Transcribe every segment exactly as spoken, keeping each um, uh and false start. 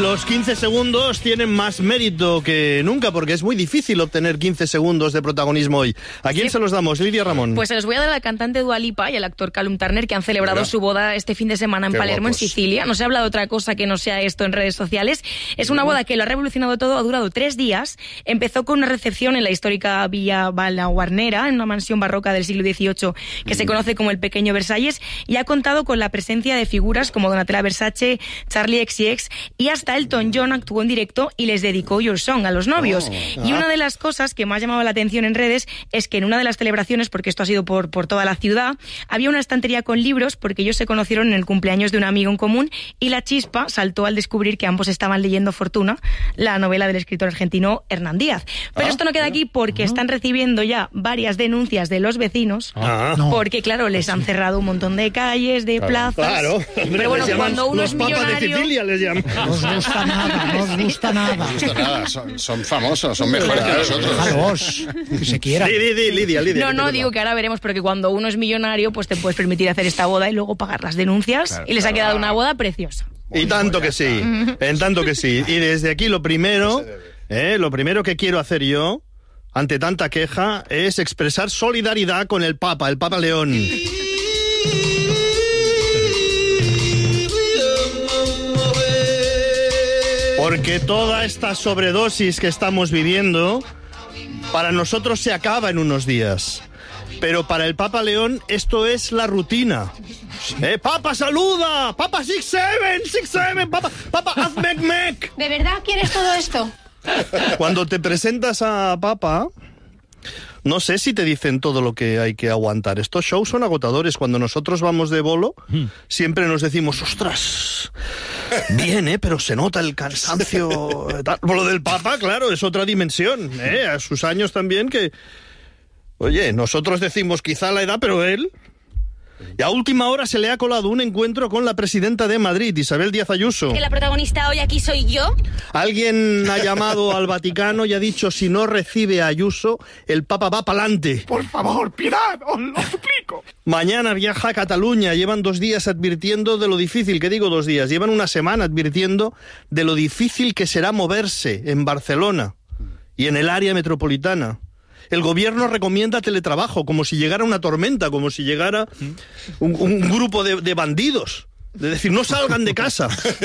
los quince segundos tienen más mérito que nunca, porque es muy difícil obtener quince segundos de protagonismo hoy. ¿A quién sí. se los damos, Lidia Ramón? Pues se los voy a dar a la cantante Dua Lipa y al actor Callum Turner, que han celebrado Mira. su boda este fin de semana en Qué Palermo, guapos. en Sicilia. No se ha hablado de otra cosa que no sea esto en redes sociales. Es una boda que lo ha revolucionado todo, ha durado tres días. Empezó con una recepción en la histórica Villa Balaguarnera, en una mansión barroca del siglo dieciocho que se conoce como el Pequeño Versalles, y ha contado con la presencia de figuras como Donatella Versace, Charlie X C X, y hasta Elton John actuó en directo y les dedicó Your Song a los novios. Oh, y una de las cosas que más ha llamado la atención en redes es que en una de las celebraciones, porque esto ha sido por, por toda la ciudad, había una estantería con libros porque ellos se conocieron en el cumpleaños de un amigo en común, y la chispa saltó al descubrir que ambos estaban leyendo Fortuna, la novela del escritor argentino Hernán Díaz. Pero ah, esto no queda aquí porque están recibiendo ya varias denuncias de los vecinos, ah, porque claro, les han cerrado un montón de calles, de claro, plazas. Claro. Pero bueno, cuando uno los es millonario... de Sicilia les llaman. No os gusta nada, no os gusta nada. No os gusta nada, son, son famosos, son mejores que nosotros. Déjalos, que se quieran. Lidia, Lidia, Lidia. No, no, digo que ahora veremos, porque cuando uno es millonario, pues te puedes permitir hacer esta boda y luego pagar las denuncias, claro, y les ha quedado una boda preciosa. Y tanto que sí, en tanto que sí. Y desde aquí lo primero, eh, lo primero que quiero hacer yo, ante tanta queja, es expresar solidaridad con el Papa, el Papa León. Porque toda esta sobredosis que estamos viviendo, para nosotros se acaba en unos días. Pero para el Papa León esto es la rutina. ¡Eh, Papa, saluda! ¡Papa, six seven! ¡six seven! ¡Papa, Papa, haz mec mec! ¿De verdad quieres todo esto? Cuando te presentas a Papa, no sé si te dicen todo lo que hay que aguantar. Estos shows son agotadores. Cuando nosotros vamos de bolo, siempre nos decimos, ¡ostras! Bien, ¿eh? Pero se nota el cansancio. Por lo del Papa, claro, es otra dimensión, ¿eh? A sus años también que... Oye, nosotros decimos quizá la edad, pero él... Y a última hora se le ha colado un encuentro con la presidenta de Madrid, Isabel Díaz Ayuso. ¿Que la protagonista hoy aquí soy yo? Alguien ha llamado al Vaticano y ha dicho, si no recibe a Ayuso, el Papa va pa'lante. Por favor, piedad, os lo suplico. Mañana viaja a Cataluña. Llevan dos días advirtiendo de lo difícil, ¿qué digo dos días? Llevan una semana advirtiendo de lo difícil que será moverse en Barcelona y en el área metropolitana. El gobierno recomienda teletrabajo, como si llegara una tormenta, como si llegara un, un grupo de, de bandidos. Es decir, no salgan de casa.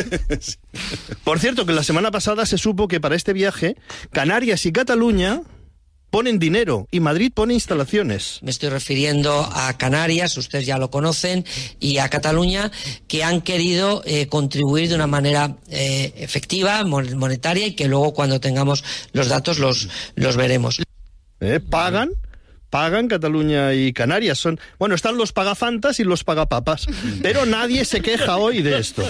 Por cierto, que la semana pasada se supo que para este viaje, Canarias y Cataluña ponen dinero y Madrid pone instalaciones. Me estoy refiriendo a Canarias, ustedes ya lo conocen, y a Cataluña, que han querido eh, contribuir de una manera eh, efectiva, monetaria, y que luego cuando tengamos los datos los, los veremos. ¿Eh? Pagan, pagan Cataluña y Canarias. Son, bueno, están los pagafantas y los pagapapas, pero nadie se queja hoy de esto.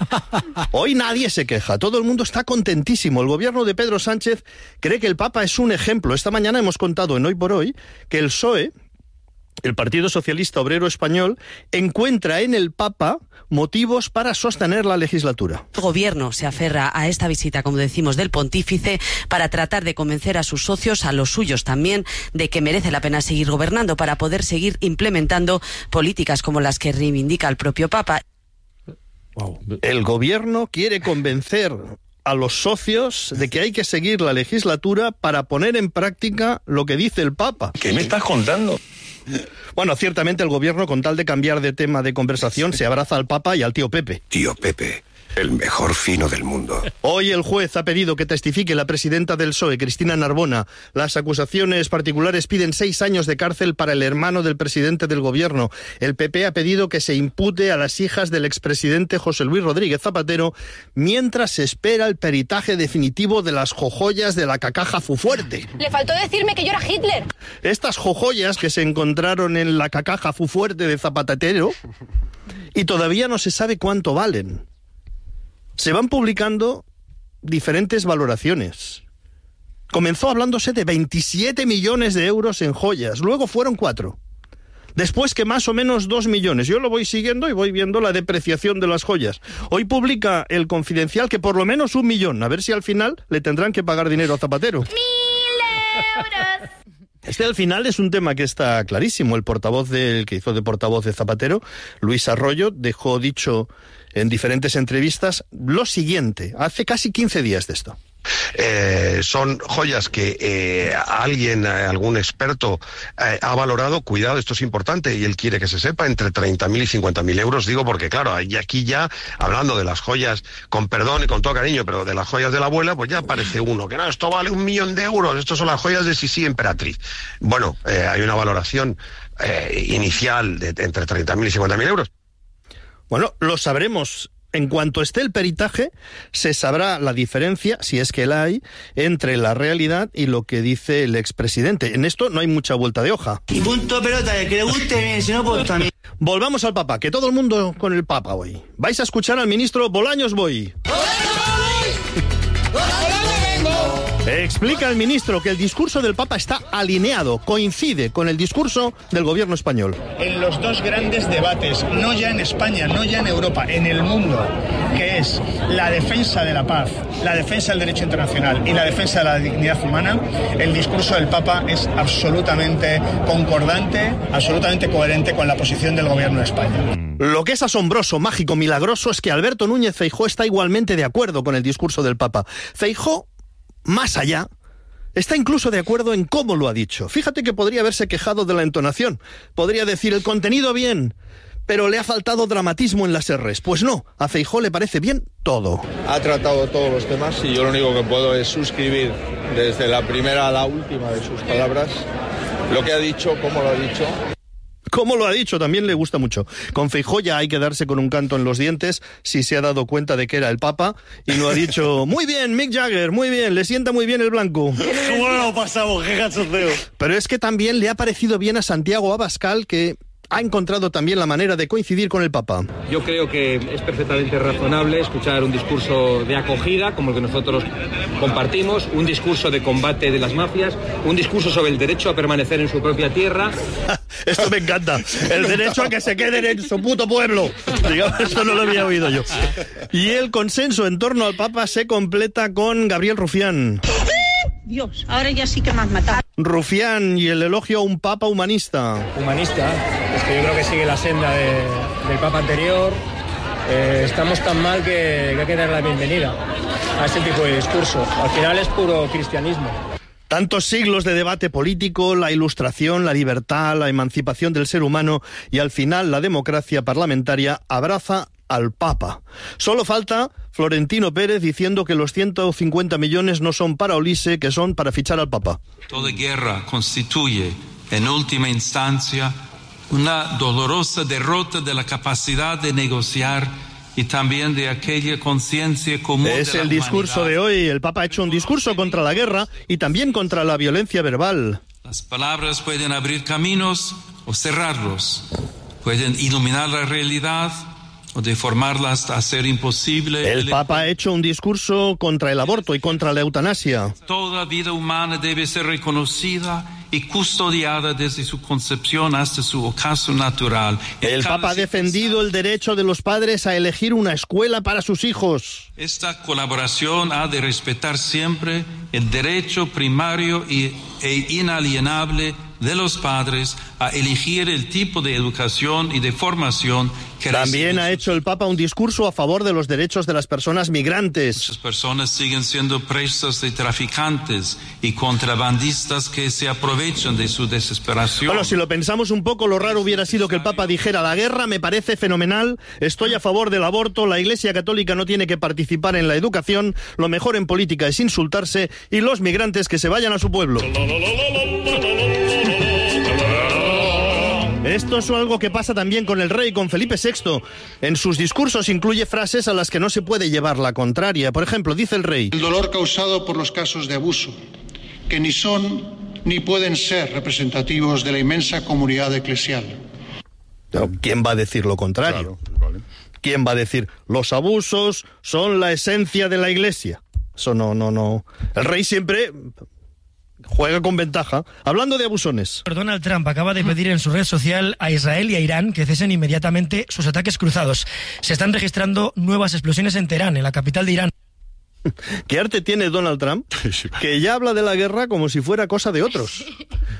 Hoy nadie se queja, todo el mundo está contentísimo. El gobierno de Pedro Sánchez cree que el Papa es un ejemplo. Esta mañana hemos contado en Hoy por Hoy que el P S O E, el Partido Socialista Obrero Español, encuentra en el Papa motivos para sostener la legislatura. El gobierno se aferra a esta visita, como decimos, del pontífice para tratar de convencer a sus socios, a los suyos también, de que merece la pena seguir gobernando para poder seguir implementando políticas como las que reivindica el propio Papa. Wow. El gobierno quiere convencer a los socios de que hay que seguir la legislatura para poner en práctica lo que dice el Papa. ¿Qué me estás contando? Bueno, ciertamente el gobierno, con tal de cambiar de tema de conversación, se abraza al Papa y al tío Pepe. Tío Pepe, el mejor fino del mundo. Hoy el juez ha pedido que testifique la presidenta del P S O E, Cristina Narbona. Las acusaciones particulares piden seis años de cárcel para el hermano del presidente del gobierno. El P P ha pedido que se impute a las hijas del expresidente José Luis Rodríguez Zapatero mientras se espera el peritaje definitivo de las jojoyas de la cacaja Fufuerte. Le faltó decirme que yo era Hitler. Estas jojoyas que se encontraron en la cacaja Fufuerte de Zapatero y todavía no se sabe cuánto valen. Se van publicando diferentes valoraciones. Comenzó hablándose de veintisiete millones de euros en joyas, luego fueron cuatro. Después que más o menos dos millones. Yo lo voy siguiendo y voy viendo la depreciación de las joyas. Hoy publica El Confidencial que por lo menos un millón. A ver si al final le tendrán que pagar dinero a Zapatero. ¡Mil euros! Este al final es un tema que está clarísimo. El portavoz del que hizo de portavoz de Zapatero, Luis Arroyo, dejó dicho en diferentes entrevistas lo siguiente, hace casi quince días de esto. Eh, son joyas que eh, alguien, eh, algún experto eh, ha valorado, cuidado, esto es importante y él quiere que se sepa, entre treinta mil y cincuenta mil euros, digo porque claro, y aquí ya, hablando de las joyas, con perdón y con todo cariño, pero de las joyas de la abuela, pues ya aparece uno, que no, esto vale un millón de euros, estos son las joyas de Sisi Emperatriz. Bueno, eh, hay una valoración eh, inicial de, de entre treinta mil y cincuenta mil euros. Bueno, lo sabremos. En cuanto esté el peritaje, se sabrá la diferencia, si es que la hay, entre la realidad y lo que dice el expresidente. En esto no hay mucha vuelta de hoja. Y punto pelota, el que le guste bien, si no, pues también. Volvamos al Papa, que todo el mundo con el Papa hoy. Vais a escuchar al ministro Bolaños Boy. Explica el ministro que el discurso del Papa está alineado, coincide con el discurso del gobierno español. En los dos grandes debates, no ya en España, no ya en Europa, en el mundo, que es la defensa de la paz, la defensa del derecho internacional y la defensa de la dignidad humana, el discurso del Papa es absolutamente concordante, absolutamente coherente con la posición del gobierno de España. Lo que es asombroso, mágico, milagroso es que Alberto Núñez Feijóo está igualmente de acuerdo con el discurso del Papa. Feijóo, más allá, está incluso de acuerdo en cómo lo ha dicho. Fíjate que podría haberse quejado de la entonación. Podría decir el contenido bien, pero le ha faltado dramatismo en las erres. Pues no, a Feijóo le parece bien todo. Ha tratado todos los temas y yo lo único que puedo es suscribir desde la primera a la última de sus palabras lo que ha dicho, cómo lo ha dicho. Como lo ha dicho, también le gusta mucho. Con Feijóo ya hay que darse con un canto en los dientes si se ha dado cuenta de que era el Papa y no ha dicho, muy bien, Mick Jagger, muy bien, le sienta muy bien el blanco. Bueno, pasamos, qué gachoteo. Pero es que también le ha parecido bien a Santiago Abascal, que ha encontrado también la manera de coincidir con el Papa. Yo creo que es perfectamente razonable escuchar un discurso de acogida, como el que nosotros compartimos, un discurso de combate de las mafias, un discurso sobre el derecho a permanecer en su propia tierra. Esto me encanta, el derecho a que se queden en su puto pueblo. Digamos, esto no lo había oído yo. Y el consenso en torno al Papa se completa con Gabriel Rufián. Dios, ahora ya sí que me has matado. Rufián y el elogio a un Papa humanista. Humanista, es que yo creo que sigue la senda de, del Papa anterior. Eh, estamos tan mal que, que hay que dar la bienvenida a este tipo de discurso. Al final es puro cristianismo. Tantos siglos de debate político, la ilustración, la libertad, la emancipación del ser humano y al final la democracia parlamentaria abraza al Papa. Solo falta Florentino Pérez diciendo que los ciento cincuenta millones no son para Olise, que son para fichar al Papa. Toda guerra constituye, en última instancia, una dolorosa derrota de la capacidad de negociar y también de aquella conciencia común. Es el discurso de hoy. El Papa ha hecho un discurso contra la guerra y también contra la violencia verbal. Las palabras pueden abrir caminos o cerrarlos, pueden iluminar la realidad o deformarla hasta hacer imposible. El Papa ha hecho un discurso contra el aborto y contra la eutanasia. Toda vida humana debe ser reconocida y custodiada desde su concepción hasta su ocaso natural. El Papa ha defendido el derecho de los padres a elegir una escuela para sus hijos. Esta colaboración ha de respetar siempre el derecho primario y, e inalienable de los padres a elegir el tipo de educación y de formación que También ha hecho el Papa un discurso a favor de los derechos de las personas migrantes. Muchas personas siguen siendo presas de traficantes y contrabandistas que se aprovechan de su desesperación. Bueno, si lo pensamos un poco, lo raro hubiera sido que el Papa dijera: la guerra me parece fenomenal, estoy a favor del aborto, la Iglesia Católica no tiene que participar en la educación, lo mejor en política es insultarse y los migrantes que se vayan a su pueblo. Esto es algo que pasa también con el rey, con Felipe sexto. En sus discursos incluye frases a las que no se puede llevar la contraria. Por ejemplo, dice el rey: el dolor causado por los casos de abuso, que ni son ni pueden ser representativos de la inmensa comunidad eclesial. Pero ¿quién va a decir lo contrario? Claro, vale. ¿Quién va a decir los abusos son la esencia de la Iglesia? Eso no, no, no. El rey siempre juega con ventaja. Hablando de abusones. Donald Trump acaba de pedir en su red social a Israel y a Irán que cesen inmediatamente sus ataques cruzados. Se están registrando nuevas explosiones en Teherán, en la capital de Irán. ¿Qué arte tiene Donald Trump? Que ya habla de la guerra como si fuera cosa de otros.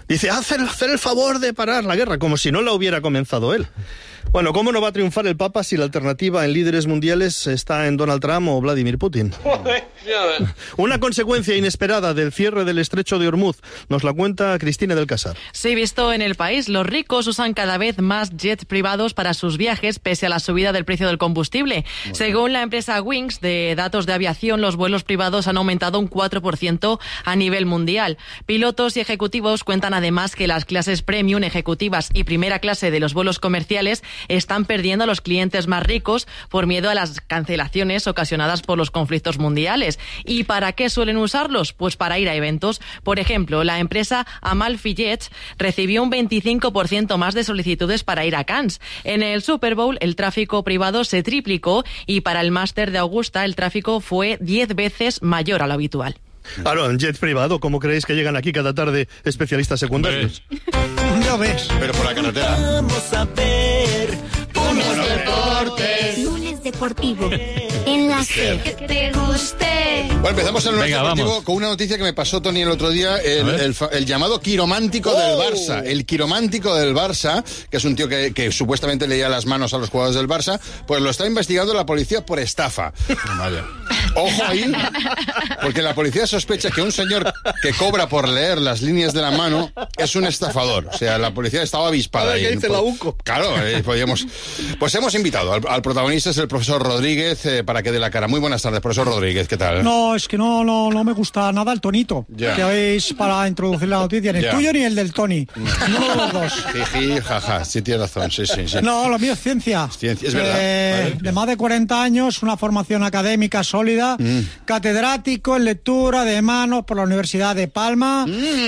Dice, hacer, hacer el favor de parar la guerra, como si no la hubiera comenzado él. Bueno, ¿cómo no va a triunfar el Papa si la alternativa en líderes mundiales está en Donald Trump o Vladimir Putin? Una consecuencia inesperada del cierre del estrecho de Hormuz nos la cuenta Cristina del Casar. Sí, visto en el país, los ricos usan cada vez más jets privados para sus viajes pese a la subida del precio del combustible. Bueno. Según la empresa Wings de datos de aviación, los vuelos privados han aumentado un cuatro por ciento a nivel mundial. Pilotos y ejecutivos cuentan además que las clases premium, ejecutivas y primera clase de los vuelos comerciales están perdiendo a los clientes más ricos por miedo a las cancelaciones ocasionadas por los conflictos mundiales. ¿Y para qué suelen usarlos? Pues para ir a eventos. Por ejemplo, la empresa Amalfi Jets recibió un veinticinco por ciento más de solicitudes para ir a Cannes. En el Super Bowl el tráfico privado se triplicó y para el Máster de Augusta el tráfico fue diez veces mayor a lo habitual. Claro, en jet privado, ¿cómo creéis que llegan aquí cada tarde especialistas secundarios? Ya ves. Pero por la carretera. Vamos a ver unos deportes. Lunes deportivo. En la que te guste. Bueno, empezamos el lunes Venga, deportivo vamos. con una noticia que me pasó Tony el otro día, el, el, el llamado quiromántico ¡Oh! del Barça. El quiromántico del Barça, que es un tío que, que supuestamente leía las manos a los jugadores del Barça, pues lo está investigando la policía por estafa. Vaya. Ojo ahí, porque la policía sospecha que un señor que cobra por leer las líneas de la mano es un estafador. O sea, la policía estaba avispada. ¿Qué dice la UCO? Claro, eh, podíamos... Pues hemos invitado al, al protagonista, es el profesor Rodríguez, eh, para que dé la cara. Muy buenas tardes, profesor Rodríguez, ¿qué tal? No, es que no, no, no me gusta nada el tonito Ya. que habéis para introducir la noticia, ni el Ya. tuyo ni el del Tony. Ninguno de los dos. Jiji, jaja, sí tienes razón, sí, sí, sí. No, lo mío es ciencia. Ciencia, es verdad. Eh, Vale. De más de cuarenta años, una formación académica sólida, Mm. catedrático en lectura de manos por la Universidad de Palma.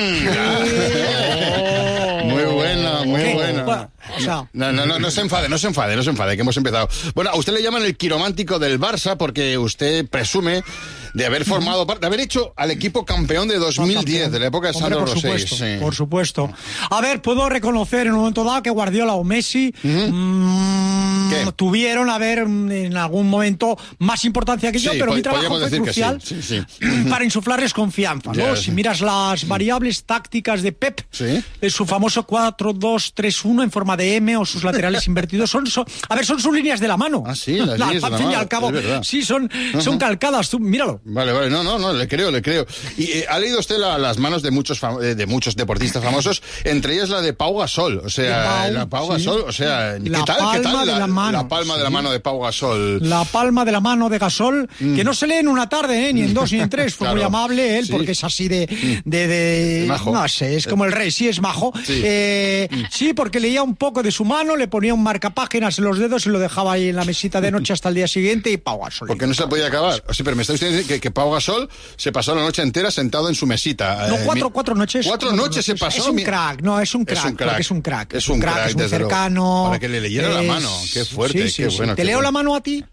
Muy buena, muy ¿Qué? buena. Bueno, o sea, No, no, no, no se enfade, no se enfade, no se enfade, que hemos empezado. Bueno, a usted le llaman el quiromántico del Barça porque usted presume de haber formado parte, de haber hecho al equipo campeón de dos mil diez, de la época de Hombre, Sandro por Rosell. supuesto, Sí. por supuesto. A ver, puedo reconocer en un momento dado que Guardiola o Messi mm, ¿Qué? tuvieron, a ver, mm, en algún momento más importancia que yo, Sí, pero po- mi trabajo podríamos fue decir que crucial sí, sí, sí. para insuflarles confianza, ¿no? Ya, Si sí. miras las variables tácticas de Pep, Sí. de su famoso cuatro dos tres uno en forma de M o sus laterales invertidos, son, son- a ver, son sus líneas de la mano. Ah, sí, las La- líneas de al la fin y mano, al cabo, es verdad. sí, son, son Ujú. calcadas, tú, míralo. Vale, vale, no, no, no, le creo, le creo. Y eh, ha leído usted la- las manos de muchos fam- eh, de muchos deportistas famosos, entre ellas la de Pau Gasol, o sea, De Pau, la Pau sí. Gasol, o sea, ¿qué La tal? ¿Qué palma tal de la mano, la palma de la sí. mano de Pau Gasol? La palma de la mano de Gasol, Mm. que no se lee en una tarde, ¿eh? Ni en dos ni en tres. Fue Claro. muy amable él, Sí. porque es así de... de, de- Majo. No sé, es como el rey, sí, es majo. Sí. Eh, sí, porque leía un poco de su mano, le ponía un marcapáginas en los dedos y lo dejaba ahí en la mesita de noche hasta el día siguiente y Pau Gasol. Porque no se podía acabar. O sea, pero me está usted diciendo que, que Pau Gasol se pasó la noche entera sentado en su mesita. No, Eh, cuatro, mi- cuatro noches. Cuatro noches se pasó. Es un mi- crack, no, es un crack. Es un crack. porque Es un crack. Es un crack, es muy desde luego. cercano. Para que le leyera la es- mano. Qué fuerte, Sí, sí, qué sí. bueno. ¿Te qué leo bueno. la mano a ti?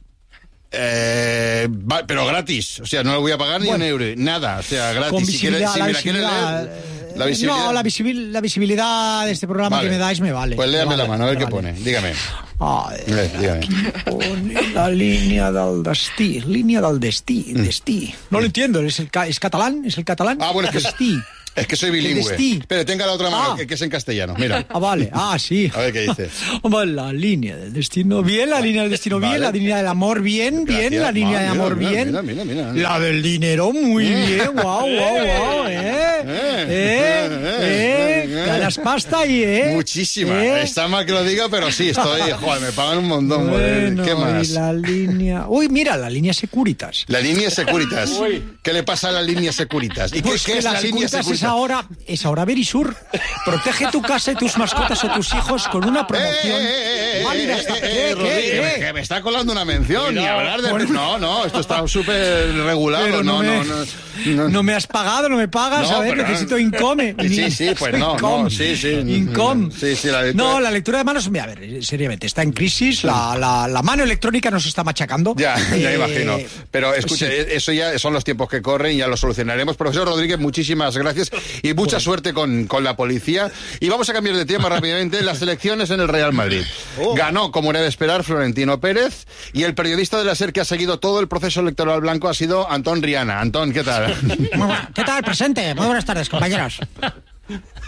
Eh, va- pero gratis. O sea, no le voy a pagar Bueno. ni un euro. Nada. O sea, gratis. Con Si quiere- visibilidad, si la me la quiere visibilidad, leer, la visibilidad. No, la, visibil- la visibilidad de este programa Vale. que me dais me vale. Pues me léame vale, la mano, a ver me qué vale. pone. Dígame. Ai, Eh, dígame. pone la línea del destí, línea del destí, destí. No lo entiendo, ¿es, el ca- ¿es catalán? ¿Es el catalán? Mm. Ah, bueno, es que, Destí. es que soy bilingüe. destí. Espere, tenga la otra mano, Ah. que, que es en castellano. Mira. Ah, vale, ah, sí. A ver qué dice. Hombre, la línea del destino, bien, la línea del destino, bien, Vale. la línea del amor, bien, Gracias. bien, la línea Ah, de mira, amor, mira, bien. mira, mira, mira. La del dinero, muy bien, guau, guau, guau, eh. Eh, eh, ganas pasta ahí, eh. Muchísima. Eh. Está mal que lo diga, pero sí, estoy. Joder, me pagan un montón. joder. Bueno, ¿Qué más? y la línea... Uy, mira, la línea Securitas. La línea Securitas. ¿Qué le pasa a la línea Securitas? ¿Y qué, Pues qué que es la, la línea Securitas es Securitas? ahora, es ahora Verisur. Protege tu casa y tus mascotas o tus hijos con una promoción. Eh, eh, válida eh, hasta- eh, ¿Qué, eh, Rodríguez, qué, que qué? me- que me está colando una mención y Cuidado. hablar de... Bueno. No, no, esto está súper regulado. Pero No, no no, me- no, no. No me has pagado, no me pagas, No, a ver, pero- necesito Income. Sí, sí, pues no, Income. no, sí, sí. Income. Sí, sí, la lectura- No, la lectura de manos, mira, a ver, seriamente, está en crisis, la, la, la mano electrónica nos está machacando. Ya, ya Eh, imagino. Pero escuche, sí. eso ya son los tiempos que corren y ya lo solucionaremos. Profesor Rodríguez, muchísimas gracias y mucha suerte con, con la policía. Y vamos a cambiar de tema rápidamente. Las elecciones en el Real Madrid. Ganó, como era de esperar, Florentino Pérez, y el periodista de la SER que ha seguido todo el proceso electoral blanco ha sido Antón Riana. Antón, ¿qué tal? Muy bueno. ¿Qué tal, presente? Muy buenas tardes, compañeros.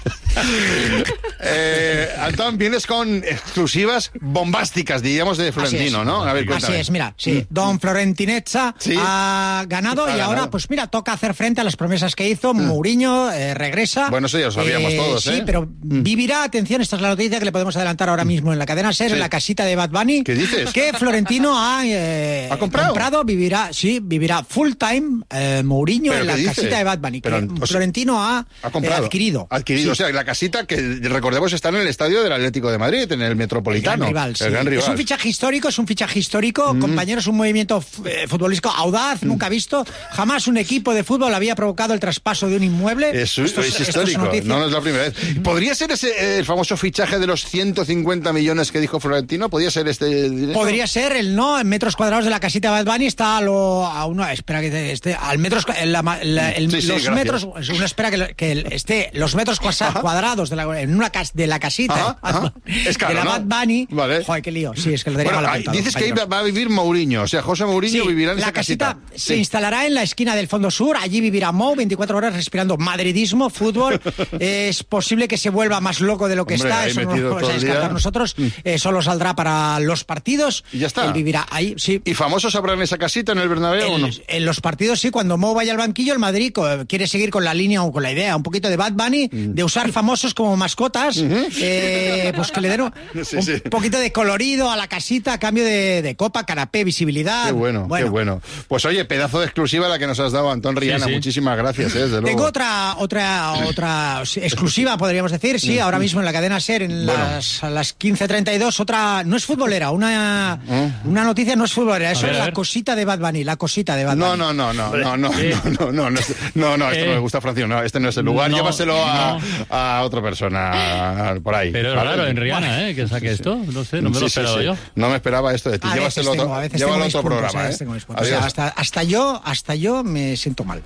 eh, Antón, vienes con exclusivas bombásticas, diríamos, de Florentino, ¿no? A ver, Así es, mira, sí. Don Florentinezza ¿Sí? ha ganado ha y ganado. ahora, pues mira, toca hacer frente a las promesas que hizo. Mm. Mourinho eh, regresa. Bueno, eso ya lo sabíamos eh, todos, ¿eh? Sí, pero mm. vivirá, atención, esta es la noticia que le podemos adelantar ahora mismo en la cadena SER, sí. en la casita de Bad Bunny. ¿Qué dices? Que Florentino ha, eh, ¿Ha comprado? comprado, vivirá, sí, vivirá full time eh, Mourinho en la dice? casita de Bad Bunny. Que pero, o sea, Florentino ha, ha comprado, eh, adquirido. Adquirido, sí. O sea, la casita que recordemos está en el estadio del Atlético de Madrid, en el Metropolitano. El gran rival, el sí. gran rival. Es un fichaje histórico, es un fichaje histórico, mm. compañeros, un movimiento eh, futbolístico audaz, mm. nunca visto. Jamás un equipo de fútbol había provocado el traspaso de un inmueble. Eso, esto es, es histórico, es no, no es la primera vez. ¿Podría ser ese eh, el famoso fichaje de los ciento cincuenta millones que dijo Florentino? ¿Podría ser este dinero? Podría ser, el no, en metros cuadrados de la casita de Bad Bunny está a lo, a uno, espera que esté, al metros, la, la, el, sí, sí, los gracias. metros, uno espera que, que esté, los metros cuadrados de la, en una cas, de la casita ajá, ajá. Es caro, de la ¿no? Bad Bunny. Vale. Joder, qué lío. Sí, es que lo tenía bueno, mal apuntado. Dices que ahí va a vivir Mourinho, o sea, José Mourinho sí, vivirá en la esa casita. casita. Se sí. instalará en la esquina del fondo sur, allí vivirá Mou, veinticuatro horas respirando madridismo, fútbol. Es posible que se vuelva más loco de lo que Hombre, está, eso no lo vamos a descartar nosotros. Eh, solo saldrá para los partidos. Y ya está. Él vivirá ahí, sí. ¿Y famosos habrá en esa casita, en el Bernabéu en, o no? En los partidos, sí, cuando Mou vaya al banquillo, el Madrid quiere seguir con la línea o con la idea, un poquito de Bad Bunny, mm. de usar famosos como mascotas, uh-huh. eh, pues que le den un, sí, sí. un poquito de colorido a la casita a cambio de, de copa, canapé, visibilidad. Qué bueno, bueno, qué bueno. Pues oye, pedazo de exclusiva la que nos has dado, Antón Riana. Sí, sí. Muchísimas gracias, eh, desde luego. Tengo otra, otra, otra exclusiva, podríamos decir, sí, ahora mismo en la cadena SER, en bueno. las, a las quince treinta y dos, otra, no es futbolera, una, ¿Eh? una noticia no es futbolera, eso es la cosita de Bad Bunny, la cosita de Bad Bunny. No, no, no, no, no, no, ¿Eh? no, no, no, no, no, esto no me gusta, Francisco, no, este no es el lugar, no, llévaselo a, no. a otra persona por ahí. Pero es ¿vale? raro en Rihanna, ¿eh? Que saque sí, esto, no sé, no me sí, lo esperaba sí, sí. yo. No me esperaba esto de ti, a llévaselo tengo, otro, a llévalo a otro puntos, programa, ¿eh? O sea, hasta, hasta yo, hasta yo me siento mal.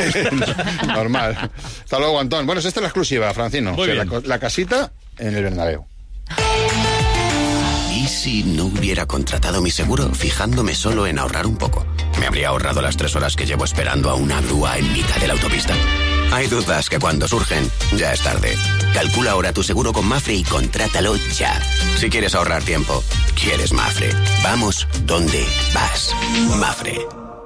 Normal. Hasta luego, Antón. Bueno, esta es la exclusiva, Francino. Muy o sea, bien. La, la casita en el Bernabéu. ¿Y si no hubiera contratado mi seguro fijándome solo en ahorrar un poco? Me habría ahorrado las tres horas que llevo esperando a una grúa en mitad de la autopista. Hay dudas que cuando surgen ya es tarde. Calcula ahora tu seguro con Mafre y contrátalo ya. Si quieres ahorrar tiempo, quieres Mafre. Vamos donde vas. Mafre.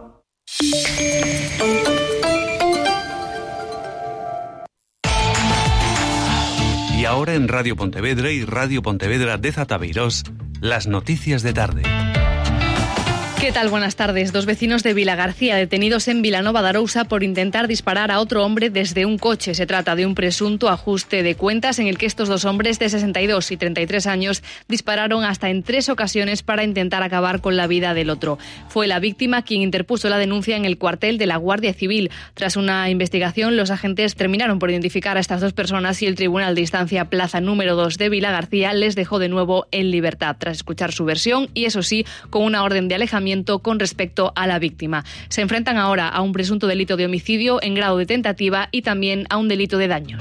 Y ahora en Radio Pontevedra y Radio Pontevedra de Zatabeirós, las noticias de tarde. ¿Qué tal? Buenas tardes. Dos vecinos de Vilagarcía detenidos en Vilanova de Arousa por intentar disparar a otro hombre desde un coche. Se trata de un presunto ajuste de cuentas en el que estos dos hombres de sesenta y dos y treinta y tres años dispararon hasta en tres ocasiones para intentar acabar con la vida del otro. Fue la víctima quien interpuso la denuncia en el cuartel de la Guardia Civil. Tras una investigación, los agentes terminaron por identificar a estas dos personas y el Tribunal de Instancia Plaza número dos de Vilagarcía les dejó de nuevo en libertad tras escuchar su versión y, eso sí, con una orden de alejamiento con respecto a la víctima. Se enfrentan ahora a un presunto delito de homicidio en grado de tentativa y también a un delito de daños.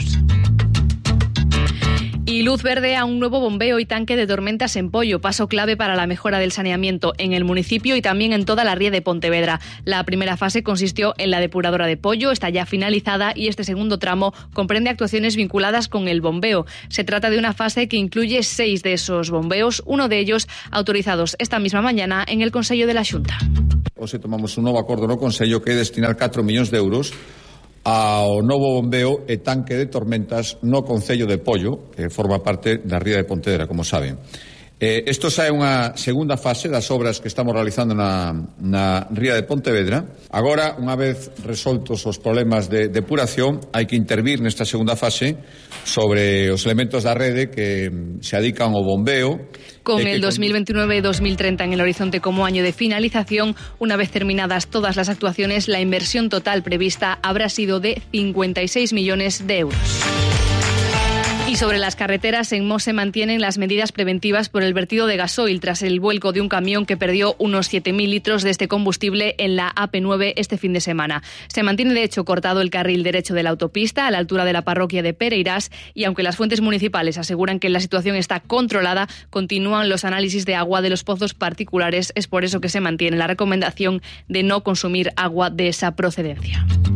Y luz verde a un nuevo bombeo y tanque de tormentas en Pollo, paso clave para la mejora del saneamiento en el municipio y también en toda la ría de Pontevedra. La primera fase consistió en la depuradora de Pollo, está ya finalizada y este segundo tramo comprende actuaciones vinculadas con el bombeo. Se trata de una fase que incluye seis de esos bombeos, uno de ellos autorizados esta misma mañana en el Consello de la Xunta. Hoxe tomamos un novo acordo no Consello que é destinar catro millóns de euros ao novo bombeo e tanque de tormentas no Concello de Pollo, que forma parte da ría de Pontevedra, como saben. Eh, isto xa é unha segunda fase das obras que estamos realizando na, na ría de Pontevedra. Agora, unha vez resoltos os problemas de depuración, hai que intervir nesta segunda fase sobre os elementos da rede que se adican ao bombeo. Con el dos mil veintinueve y dos mil treinta en el horizonte como año de finalización, una vez terminadas todas las actuaciones, la inversión total prevista habrá sido de cincuenta y seis millones de euros. Y sobre las carreteras, en Mos se mantienen las medidas preventivas por el vertido de gasoil tras el vuelco de un camión que perdió unos siete mil litros de este combustible en la A P nueve este fin de semana. Se mantiene, de hecho, cortado el carril derecho de la autopista a la altura de la parroquia de Pereirás y aunque las fuentes municipales aseguran que la situación está controlada, continúan los análisis de agua de los pozos particulares. Es por eso que se mantiene la recomendación de no consumir agua de esa procedencia.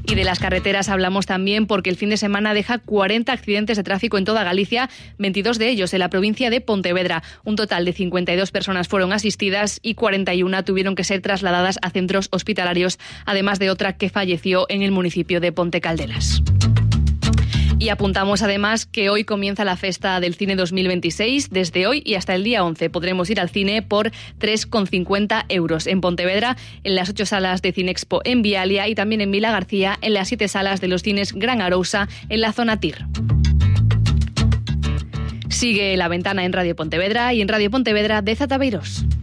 Y de las carreteras hablamos también porque el fin de semana deja cuarenta accidentes de tráfico en toda Galicia, veintidós de ellos en la provincia de Pontevedra. Un total de cincuenta y dos personas fueron asistidas y cuarenta y una tuvieron que ser trasladadas a centros hospitalarios, además de otra que falleció en el municipio de Ponte Caldelas. Y apuntamos además que hoy comienza la Festa del Cine dos mil veintiséis. Desde hoy y hasta el día once podremos ir al cine por tres con cincuenta euros en Pontevedra, en las ocho salas de Cinexpo en Vialia y también en Vila García, en las siete salas de los cines Gran Arousa en la zona Tir. Sigue La Ventana en Radio Pontevedra y en Radio Pontevedra de Zata Beirós.